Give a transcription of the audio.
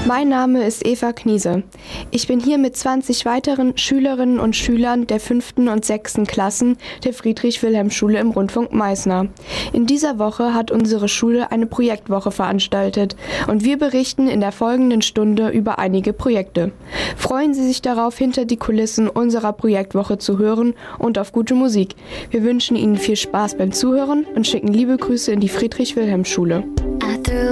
Mein Name ist Eva Kniese. Ich bin hier mit 20 weiteren Schülerinnen und Schülern der 5. und 6. Klassen der Friedrich-Wilhelm-Schule im Rundfunk Meißner. In dieser Woche hat unsere Schule eine Projektwoche veranstaltet und wir berichten in der folgenden Stunde über einige Projekte. Freuen Sie sich darauf, hinter die Kulissen unserer Projektwoche zu hören und auf gute Musik. Wir wünschen Ihnen viel Spaß beim Zuhören und schicken liebe Grüße in die Friedrich-Wilhelm-Schule.